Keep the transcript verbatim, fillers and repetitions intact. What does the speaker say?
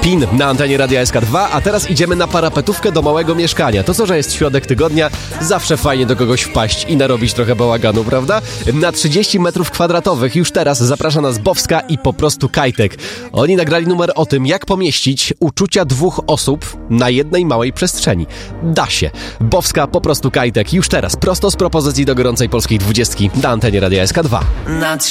Pin na antenie Radia S K dwa, a teraz idziemy na parapetówkę do małego mieszkania. To co, że jest środek tygodnia, zawsze fajnie do kogoś wpaść i narobić trochę bałaganu, prawda? Na trzydzieści metrów kwadratowych już teraz zaprasza nas Bowska i Po prostu Kajtek. Oni nagrali numer o tym, jak pomieścić uczucia dwóch osób na jednej małej przestrzeni. Da się. Bowska, Po prostu Kajtek już teraz, prosto z propozycji do gorącej polskiej dwudziestki na antenie Radia S K dwa.